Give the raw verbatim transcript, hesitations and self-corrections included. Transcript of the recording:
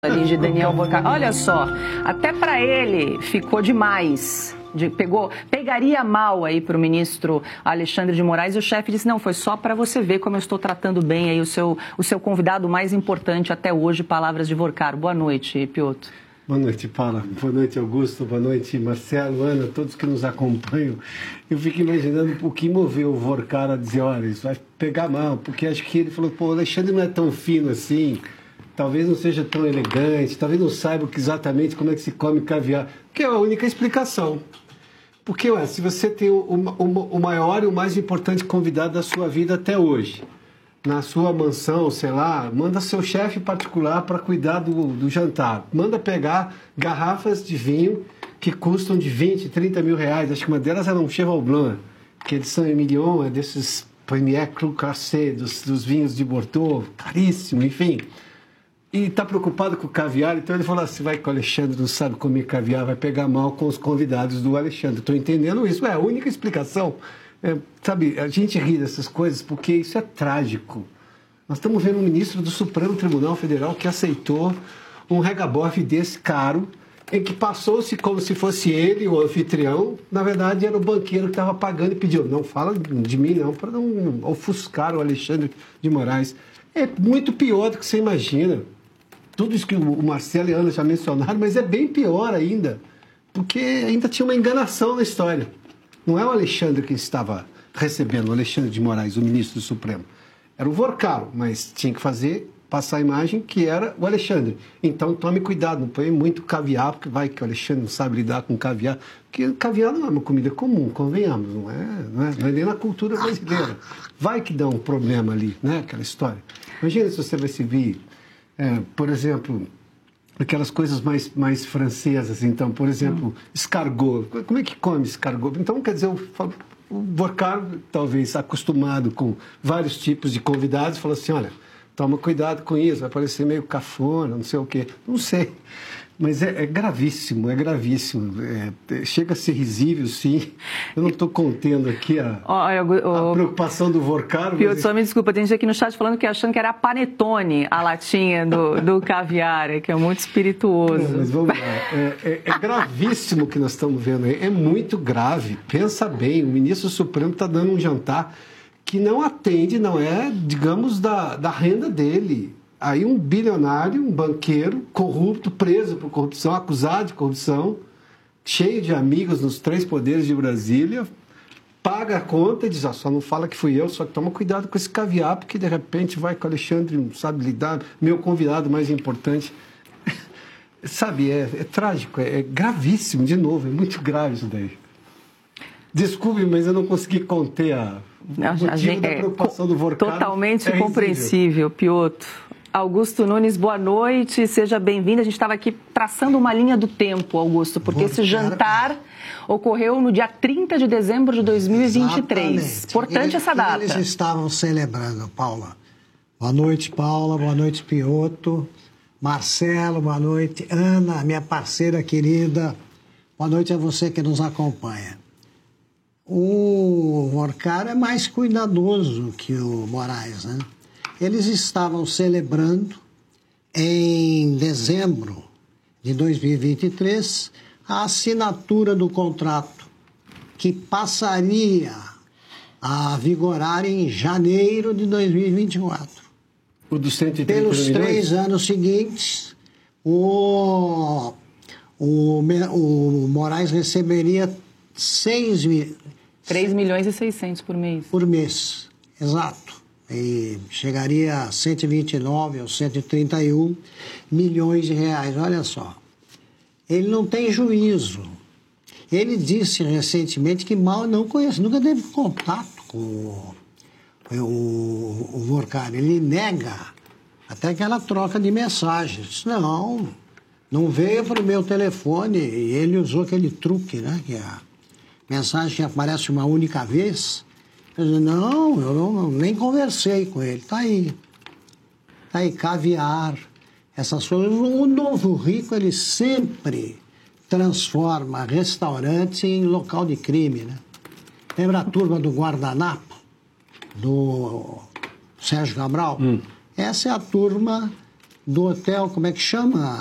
ali de Daniel Vorcar. Olha só, até para ele ficou demais. De, pegou, pegaria mal aí para o ministro Alexandre de Moraes e o chefe disse, não, foi só para você ver como eu estou tratando bem aí o seu, o seu convidado mais importante até hoje, palavras de Vorcar. Boa noite, Piotr. Boa noite, Paula. Boa noite, Augusto. Boa noite, Marcelo, Ana, todos que nos acompanham. Eu fico imaginando o que moveu o Vorcar a dizer, olha, isso vai pegar mal, porque acho que ele falou, pô, o Alexandre não é tão fino assim, talvez não seja tão elegante, talvez não saiba exatamente como é que se come caviar, que é a única explicação. Porque, ué, se você tem o, o, o maior e o mais importante convidado da sua vida até hoje, na sua mansão, sei lá, manda seu chefe particular para cuidar do, do jantar. Manda pegar garrafas de vinho que custam de vinte, trinta mil reais. Acho que uma delas era um Cheval Blanc, que é de Saint-Emilion, é desses Premier Cru Crassé, dos, dos vinhos de Bordeaux, caríssimo, enfim. E está preocupado com o caviar, então ele falou assim, vai que o Alexandre não sabe comer caviar, vai pegar mal com os convidados do Alexandre. Estou entendendo isso, é a única explicação. É, sabe, a gente ri dessas coisas porque isso é trágico. Nós estamos vendo um ministro do Supremo Tribunal Federal que aceitou um regabofe desse caro, em que passou-se como se fosse ele o anfitrião, na verdade era o banqueiro que estava pagando e pediu, não fala de mim não, para não ofuscar o Alexandre de Moraes. É muito pior do que você imagina. Tudo isso que o Marcelo e a Ana já mencionaram, mas é bem pior ainda, porque ainda tinha uma enganação na história. Não é o Alexandre que estava recebendo, o Alexandre de Moraes, o ministro do Supremo. Era o Vorcar, mas tinha que fazer, passar a imagem que era o Alexandre. Então tome cuidado, não põe muito caviar, porque vai que o Alexandre não sabe lidar com caviar. Porque caviar não é uma comida comum, convenhamos, não é, não é, não é nem na cultura brasileira. Vai que dá um problema ali, né, aquela história. Imagina se você vai se vir, é, por exemplo, aquelas coisas mais, mais francesas, então, por exemplo, hum. escargot. Como é que come escargot? Então, quer dizer, o, o Vorcar, talvez acostumado com vários tipos de convidados, falou assim, olha, toma cuidado com isso, vai parecer meio cafona, não sei o quê. Não sei, mas é, é gravíssimo, é gravíssimo. É, chega a ser risível, sim. Eu não estou contendo aqui a, Olha, o, a preocupação do Vorcar. Piotr, mas... só me desculpa, tem gente aqui no chat falando que achando que era panetone a latinha do, do caviar, que é muito espirituoso. Não, mas vamos lá, é, é, é gravíssimo o que nós estamos vendo aí, é muito grave. Pensa bem, o ministro Supremo está dando um jantar que não atende, não é, digamos, da, da renda dele. Aí um bilionário, um banqueiro, corrupto, preso por corrupção, acusado de corrupção, cheio de amigos nos três poderes de Brasília, paga a conta e diz, ah, só não fala que fui eu, só que toma cuidado com esse caviar, porque de repente vai que o Alexandre não sabe lidar, meu convidado mais importante. Sabe, é, é trágico, é, é gravíssimo, de novo, é muito grave isso daí. Desculpe, mas eu não consegui conter a... Não, a gente, da preocupação é, do Vorcar. Totalmente é compreensível, Piotr. Augusto Nunes, boa noite, seja bem-vindo. A gente estava aqui traçando uma linha do tempo, Augusto, porque Vorcar... esse jantar ocorreu no dia trinta de dezembro de dois mil e vinte e três. Exatamente. Importante eles, essa data. Eles estavam celebrando, Paula. Boa noite, Paula, boa noite, Piotr. Marcelo, boa noite. Ana, minha parceira querida, boa noite a você que nos acompanha. O Vorcar é mais cuidadoso que o Moraes, né? Eles estavam celebrando, em dezembro de dois mil e vinte e três, a assinatura do contrato que passaria a vigorar em janeiro de dois mil e vinte e quatro. O dos cento e trinta Pelos milhões? três anos seguintes, o, o, o Moraes receberia seis mil... três milhões e seiscentos por mês. Por mês, exato. E chegaria a cento e vinte e nove ou cento e trinta e um milhões de reais. Olha só, ele não tem juízo. Ele disse recentemente que mal não conhece, nunca teve contato com o, o, o Vorcar. Ele nega até aquela troca de mensagens. Não, não veio para o meu telefone. E ele usou aquele truque, né? Que a mensagem que aparece uma única vez. Eu disse, não, eu não, nem conversei com ele. Está aí. Está aí, caviar, essas coisas. O novo rico, ele sempre transforma restaurantes em local de crime, né? Lembra a turma do guardanapo, do Sérgio Cabral? Hum. Essa é a turma do hotel, como é que chama?